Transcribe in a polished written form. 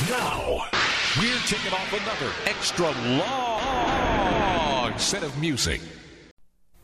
Now, we're taking off another extra long set of music.